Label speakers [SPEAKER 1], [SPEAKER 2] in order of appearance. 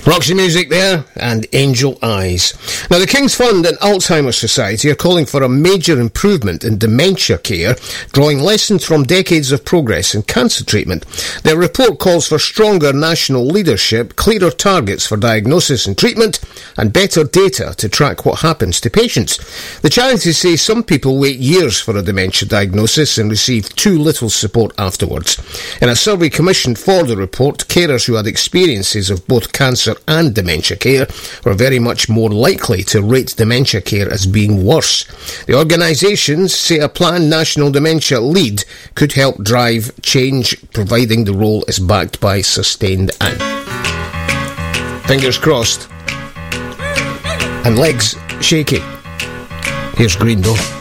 [SPEAKER 1] Roxy Music there, and Angel Eyes. Now, the King's Fund and Alzheimer's Society are calling for a major improvement in dementia care, drawing lessons from decades of progress in cancer treatment. Their report calls for stronger national leadership, clearer targets for diagnosis and treatment, and better data to track what happens to patients. The charity says some people wait years for a dementia diagnosis and receive too little support afterwards. In a survey commissioned for the report, carers who had experiences of both cancer and dementia care were very much more likely to rate dementia care as being worse. The organisations say a planned national dementia lead could help drive change, providing the role is backed by sustained aim. Fingers crossed. And legs shaky. Here's Green Door.